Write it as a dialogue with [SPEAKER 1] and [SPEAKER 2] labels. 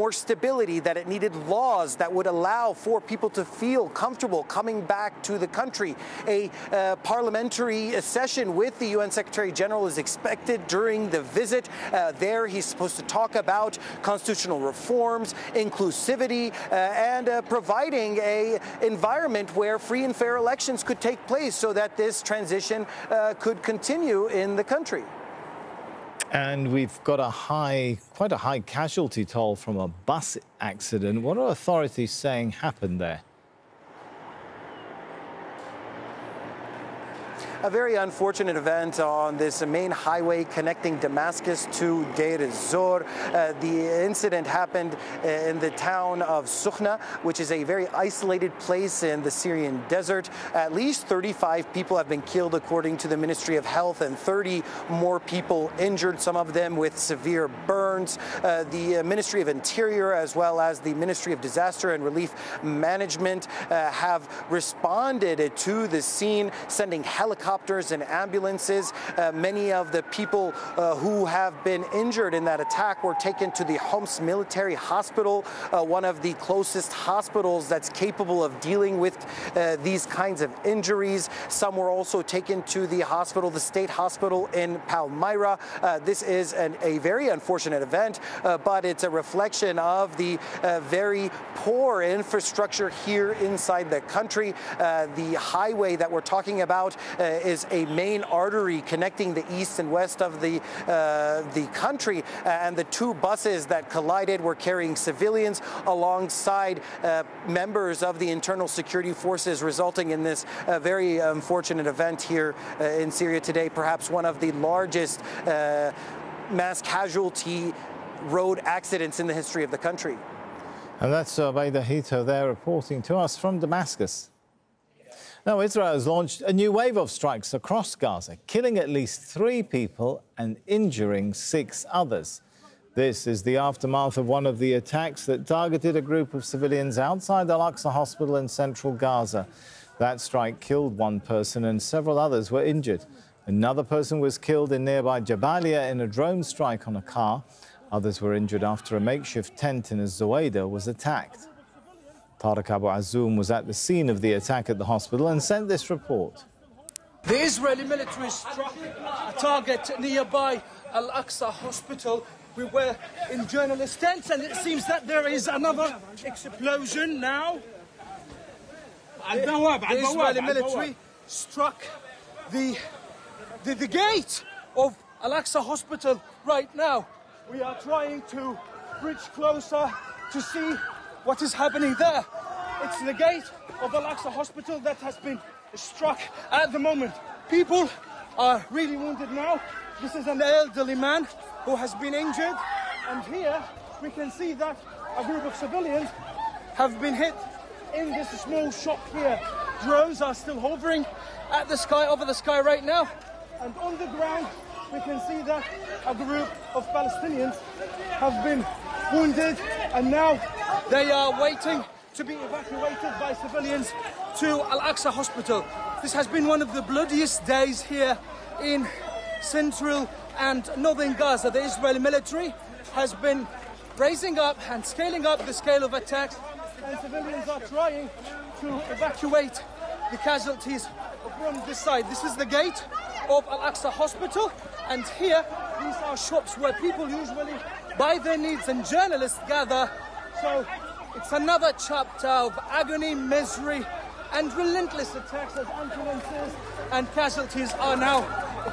[SPEAKER 1] more stability, that it needed laws that would allow for people to feel comfortable coming back to the country. A parliamentary session with the UN Secretary General is expected during the visit. There he's supposed to talk about constitutional reforms, inclusivity, and providing an environment where free and fair elections could take place so that this transition could continue in the country.
[SPEAKER 2] And we've got quite a high casualty toll from a bus accident. What are authorities saying happened there?
[SPEAKER 1] A very unfortunate event on this main highway connecting Damascus to Deir ez-Zor. The incident happened in the town of Sukhna, which is a very isolated place in the Syrian desert. At least 35 people have been killed, according to the Ministry of Health, and 30 more people injured, some of them with severe burns. The Ministry of Interior, as well as the Ministry of Disaster and Relief Management, have responded to the scene, sending helicopters and ambulances. Many of the people who have been injured in that attack were taken to the Homs Military Hospital, one of the closest hospitals that's capable of dealing with these kinds of injuries. Some were also taken to the hospital, the state hospital in Palmyra. This is a very unfortunate event, but it's a reflection of the very poor infrastructure here inside the country. The highway that we're talking about is a main artery connecting the east and west of the country, and the two buses that collided were carrying civilians alongside members of the internal security forces, resulting in this very unfortunate event here in Syria today, perhaps one of the largest mass casualty road accidents in the history of the country.
[SPEAKER 2] And that's Obaida Hito there reporting to us from Damascus. Now, Israel has launched a new wave of strikes across Gaza, killing at least 3 people and injuring 6 others. This is the aftermath of one of the attacks that targeted a group of civilians outside Al-Aqsa Hospital in central Gaza. That strike killed 1 person and several others were injured. Another person was killed in nearby Jabalia in a drone strike on a car. Others were injured after a makeshift tent in Zuwaydah was attacked. Tariq Abu Azoum was at the scene of the attack at the hospital and sent this report.
[SPEAKER 3] The Israeli military struck a target nearby Al-Aqsa Hospital. We were in journalist tents, and it seems that there is another explosion now. The Israeli military struck the gate of Al-Aqsa Hospital right now. We are trying to bridge closer to see what is happening there. It's the gate of Al-Aqsa Hospital that has been struck at the moment. People are really wounded now. This is an elderly man who has been injured. And here we can see that a group of civilians have been hit in this small shop here. Drones are still hovering at the sky, over the sky right now. And on the ground, we can see that a group of Palestinians have been wounded, and now they are waiting to be evacuated by civilians to Al-Aqsa Hospital. This has been one of the bloodiest days here in central and northern Gaza. The Israeli military has been raising up and scaling up the scale of attacks, and civilians are trying to evacuate the casualties from this side. This is the gate of Al-Aqsa Hospital, and here these are shops where people usually buy their needs and journalists gather. So it's another chapter of agony, misery, and relentless attacks as ambulances and casualties are now